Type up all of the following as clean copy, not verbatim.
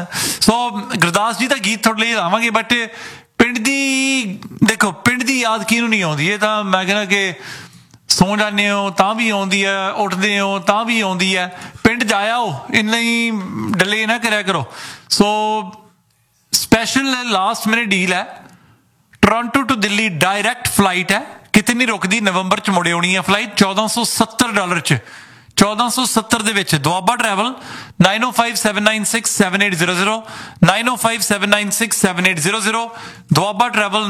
ਸੋ ਗੁਰਦਾਸ ਜੀ ਦਾ ਗੀਤ ਤੁਹਾਡੇ ਲਈ ਲਾਵਾਂਗੇ, ਬਟ ਪਿੰਡ ਦੀ ਦੇਖੋ, ਪਿੰਡ ਦੀ ਯਾਦ ਕਿਹਨੂੰ ਨਹੀਂ ਆਉਂਦੀ। ਇਹ ਤਾਂ ਮੈਂ ਕਹਿੰਦਾ ਕਿ ਸੌਂ ਜਾਂਦੇ ਹੋ ਤਾਂ ਵੀ ਆਉਂਦੀ ਹੈ, ਉੱਠਦੇ ਹੋ ਤਾਂ ਵੀ ਆਉਂਦੀ ਹੈ। ਪਿੰਡ ਜਾ ਆਓ, ਇੰਨਾ ਹੀ ਡਿਲੇ ਨਾ ਕਰਿਆ ਕਰੋ। So special last minute deal ਹੈ, Toronto to Delhi direct flight ਹੈ, ਕਿਤੇ ਨਹੀਂ ਰੁਕਦੀ। ਨਵੰਬਰ 'ਚ ਮੁੜੇ ਆਉਣੀ ਹੈ ਫਲਾਈਟ $1470 'ਚ, 1470 ਦੇ ਵਿੱਚ। ਦੁਆਬਾ ਟਰੈਵਲ 9057967800, 9057967800, ਦੁਆਬਾ ਟਰੈਵਲ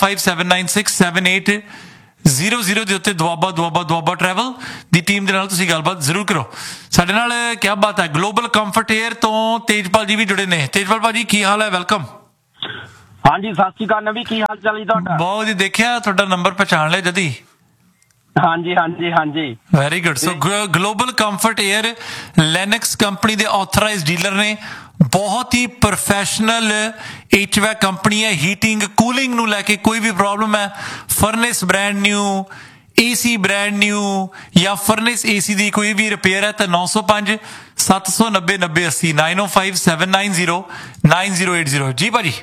9057967800 ਦੇ ਉੱਤੇ ਦੁਆਬਾ ਟਰੈਵਲ ਦੀ ਟੀਮ ਦੇ ਨਾਲ ਤੁਸੀਂ ਗੱਲਬਾਤ ਜ਼ਰੂਰ ਕਰੋ ਸਾਡੇ ਨਾਲ। ਕਿਆ ਬਾਤ ਹੈ। ਗਲੋਬਲ ਕੰਫਰਟ ਏਅਰ ਤੋਂ ਤੇਜਪਾਲ ਜੀ ਵੀ ਜੁੜੇ ਨੇ। ਤੇਜਪਾਲ ਭਾਜੀ ਕੀ ਹਾਲ ਹੈ? ਵੈਲਕਮ। ਹਾਂਜੀ ਸਤਿ ਸ਼੍ਰੀ ਅਕਾਲ ਨਵੀ, ਕੀ ਹਾਲ ਚਾਲ ਜੀ ਤੁਹਾਡਾ? ਬਹੁਤ ਜੀ, ਦੇਖਿਆ ਤੁਹਾਡਾ ਨੰਬਰ ਪਛਾਣ ਲਿਆ ਜਦੀ। ਹਾਂਜੀ ਹਾਂਜੀ ਹਾਂਜੀ, ਵੈਰੀ ਗੁੱਡ। ਸੋ ਗਲੋਬਲ ਕੰਫਰਟ ਏਅਰ ਲੈਨਕਸ ਕੰਪਨੀ ਦੇ ਆਥੋਰਾਈਜ਼ਡ ਡੀਲਰ ਨੇ। ਬਹੁਤ ਹੀ ਪ੍ਰੋਫੈਸ਼ਨਲ HVAC ਕੰਪਨੀ ਹੈ। ਹੀਟਿੰਗ ਕੂਲਿੰਗ ਨੂੰ ਲੈ ਕੇ ਕੋਈ ਵੀ ਪ੍ਰੋਬਲਮ ਹੈ, ਫਰਨੇਸ brand new, AC brand new ਜਾਂ ਫਰਨੇਸ AC ਦੀ ਕੋਈ ਵੀ ਰਿਪੇਅਰ ਹੈ ਤਾਂ 905 790 9080, 905790 9080। ਜੀ ਭਾਜੀ।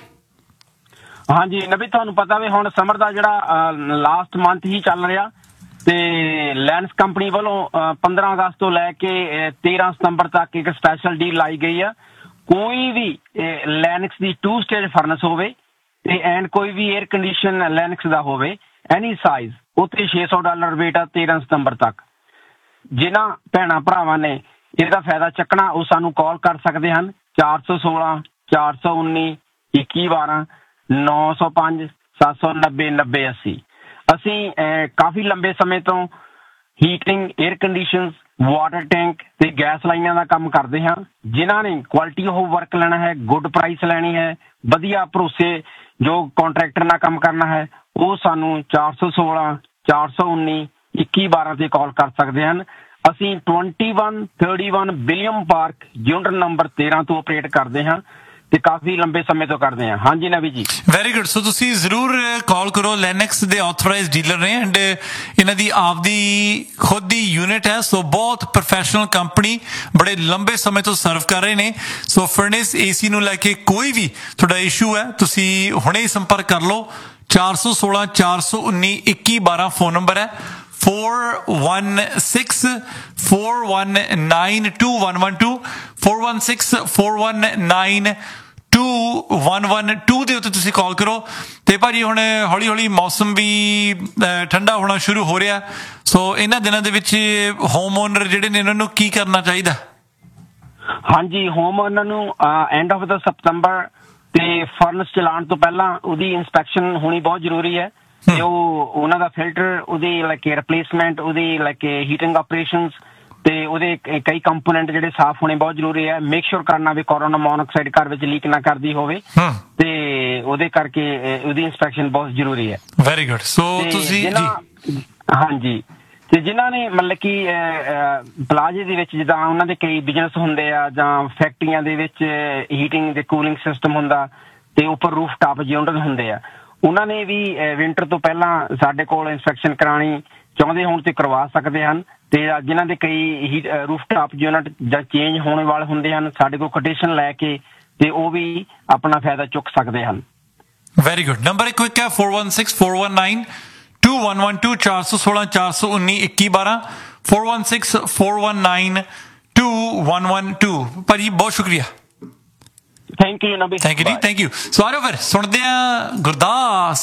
ਹਾਂਜੀ ਨਵੀ, ਤੁਹਾਨੂੰ ਪਤਾ ਵੀ ਹੁਣ ਸਮਰ ਦਾ ਜਿਹੜਾ ਲਾਸਟ ਮੰਥ ਹੀ ਚੱਲ ਰਿਹਾ, ਤੇ ਲੈਨਸ ਕੰਪਨੀ ਵੱਲੋਂ 15 ਅਗਸਤ ਤੋਂ ਲੈ ਕੇ 13 ਸਤੰਬਰ ਤੱਕ ਇੱਕ ਸਪੈਸ਼ਲ ਡੀਲ ਲਾਈ ਗਈ ਆ। ਕੋਈ ਵੀ ਲੈਨਕਸ ਦੀ 2 ਸਟੇਜ ਫਰਨਸ ਹੋਵੇ ਤੇ ਐਂਡ ਕੋਈ ਵੀ 에ਅਰ ਕੰਡੀਸ਼ਨ ਲੈਨਕਸ ਦਾ ਹੋਵੇ, ਐਨੀ ਸਾਈਜ਼, ਉੱਥੇ $600 ਰੇਟ ਆ 13 ਸਤੰਬਰ ਤੱਕ। ਜਿਨ੍ਹਾਂ ਭੈਣਾਂ ਭਰਾਵਾਂ ਨੇ ਇਹਦਾ ਫਾਇਦਾ ਚੱਕਣਾ ਉਹ ਸਾਨੂੰ ਕਾਲ ਕਰ ਸਕਦੇ ਹਨ 416 419 2112 905 790 9080। ਅਸੀਂ ਕਾਫੀ ਲੰਬੇ ਸਮੇਂ ਤੋਂ heating, air conditions, water tank ਤੇ ਗੈਸ ਲਾਈਨਾਂ ਦਾ ਕੰਮ ਕਰਦੇ ਹਾਂ। ਜਿਨ੍ਹਾਂ ਨੇ ਕੁਆਲਿਟੀ ਆਫ ਵਰਕ ਲੈਣਾ ਹੈ, ਗੁੱਡ ਪ੍ਰਾਈਸ ਲੈਣੀ ਹੈ, ਵਧੀਆ ਭਰੋਸੇ ਜੋ ਕਾਂਟਰੈਕਟਰ ਨਾਲ ਕੰਮ ਕਰਨਾ ਹੈ, ਉਹ ਸਾਨੂੰ 416 419 2112 ਤੇ ਕਾਲ ਕਰ ਸਕਦੇ ਹਨ। ਅਸੀਂ 2131 ਵਿਲੀਅਮ ਪਾਰਕ ਯੂਨਿਟ ਨੰਬਰ 13 ਤੋਂ ਆਪਰੇਟ ਕਰਦੇ ਹਾਂ ਤੇ ਕਾਫੀ ਲੰਬੇ ਸਮੇਂ ਤੋਂ ਕਰਦੇ ਹਾਂ। ਹਾਂਜੀ ਨਵੀ ਜੀ। Very good. ਸੋ ਤੁਸੀਂ ਜ਼ਰੂਰ ਕਾਲ ਕਰੋ। ਲੈਨਕਸ ਦੇ ਆਥੋਰਾਈਜ਼ਡ ਡੀਲਰ ਨੇ ਐਂਡ ਇਹਨਾਂ ਦੀ ਆਪਦੀ ਖੁਦ ਦੀ ਯੂਨਿਟ ਹੈ। ਸੋ ਬਹੁਤ ਪ੍ਰੋਫੈਸ਼ਨਲ ਕੰਪਨੀ, ਬੜੇ ਲੰਬੇ ਸਮੇਂ ਤੋਂ ਸਰਵ ਕਰ ਰਹੇ ਨੇ। ਸੋ ਫਰਨੇਸ AC ਨੂੰ ਲੈ ਕੇ ਕੋਈ ਵੀ ਤੁਹਾਡਾ ਇਸ਼ੂ ਹੈ, ਤੁਸੀਂ ਹੁਣੇ ਹੀ ਸੰਪਰਕ ਕਰ ਲਓ। 416 419 2112 ਫੋਨ ਨੰਬਰ ਹੈ। 416 419 2112, 416 419 2112 ਦੇ ਉੱਤੇ ਤੁਸੀਂ ਕਾਲ ਕਰੋ। ਤੇ ਭਾਜੀ ਹੁਣ ਹੌਲੀ ਹੌਲੀ ਮੌਸਮ ਵੀ ਠੰਡਾ ਹੋਣਾ ਸ਼ੁਰੂ ਹੋ ਰਿਹਾ, ਸੋ ਇਹਨਾਂ ਦਿਨਾਂ ਦੇ ਵਿੱਚ ਹੋਮ ਓਨਰ ਜਿਹੜੇ ਨੇ ਇਹਨਾਂ ਨੂੰ ਕੀ ਕਰਨਾ ਚਾਹੀਦਾ? ਹਾਂਜੀ, ਹੋਮ ਓਨਰ ਨੂੰ ਐਂਡ ਆਫ ਦਾ ਸਤੰਬਰ ਤੇ ਫਰਨਸ ਚਲਾਉਣ ਤੋਂ ਪਹਿਲਾਂ ਉਹਦੀ ਇੰਸਪੈਕਸ਼ਨ ਹੋਣੀ ਬਹੁਤ ਜ਼ਰੂਰੀ ਹੈ। ਤੇ ਉਹਨਾਂ ਦਾ ਫਿਲਟਰ, ਉਹਦੀ ਲਾਈਕ ਰਿਪਲੇਸਮੈਂਟ, ਉਹਦੀ ਲਾਈਕ ਹੀਟਿੰਗ ਆਪਰੇਸ਼ਨਸ ਤੇ ਉਹਦੇ ਕਈ ਕੰਪੋਨੈਂਟ ਜਿਹੜੇ ਸਾਫ਼ ਹੋਣੇ ਬਹੁਤ ਜ਼ਰੂਰੀ ਹੈ। ਮੇਕ ਸ਼ੋਰ ਕਰਨਾ ਵੀ ਕੋਰੋਨਾ ਮੋਨੋਆਕਸਾਈਡ ਘਰ ਵਿੱਚ ਲੀਕ ਨਾ ਕਰਦੀ ਹੋਵੇ, ਤੇ ਉਹਦੇ ਕਰਕੇ ਉਹਦੀ ਇੰਸਪੈਕਸ਼ਨ ਬਹੁਤ ਜ਼ਰੂਰੀ ਹੈ। Very good. ਸੋ ਤੁਸੀਂ ਹਾਂਜੀ, ਤੇ ਜਿਨ੍ਹਾਂ ਨੇ ਮਤਲਬ ਕਿ ਪਲਾਜ਼ੇ ਦੇ ਵਿੱਚ ਜਿੱਦਾਂ ਉਹਨਾਂ ਦੇ ਕਈ ਬਿਜ਼ਨਸ ਹੁੰਦੇ ਆ ਜਾਂ ਫੈਕਟਰੀਆਂ ਦੇ ਵਿੱਚ ਹੀਟਿੰਗ ਤੇ ਕੂਲਿੰਗ ਸਿਸਟਮ ਹੁੰਦਾ ਤੇ ਉੱਪਰ ਰੂਫ ਟਾਪ ਯੂਨਿਟ ਹੁੰਦੇ ਆ, ਉਹਨਾਂ ਨੇ ਵੀ ਵਿੰਟਰ ਤੋਂ ਪਹਿਲਾਂ ਸਾਡੇ ਕੋਲ ਇੰਸਪੈਕਸ਼ਨ ਕਰਾਉਣੀ ਚਾਹੁੰਦੇ ਹੋਣ ਤੇ ਕਰਵਾ ਸਕਦੇ ਹਨ। ਤੇ ਜਿਨ੍ਹਾਂ ਦੇ ਕਈ ਰੂਫ ਟਾਪ ਯੂਨਿਟ ਜਾਂ ਚੇਂਜ ਹੋਣ ਵਾਲੇ ਹੁੰਦੇ ਹਨ, ਸਾਡੇ ਕੋਲ ਕੋਟੇਸ਼ਨ ਲੈ ਕੇ ਤੇ ਉਹ ਵੀ ਆਪਣਾ ਫਾਇਦਾ ਚੁੱਕ ਸਕਦੇ ਹਨ। Very good. ਨੰਬਰ ਇੱਕ ਕੁਇਕ ਹੈ 416 419 2112, 416 419 2112, 416 419 2112। ਭਾਜੀ ਬਹੁਤ ਸ਼ੁਕਰੀਆ। Thank you Nabi. Thank you ਜੀ, ਥੈਂਕ ਯੂ। ਸੋ ਆ ਜਾਓ ਫਿਰ ਸੁਣਦੇ ਹਾਂ ਗੁਰਦਾਸ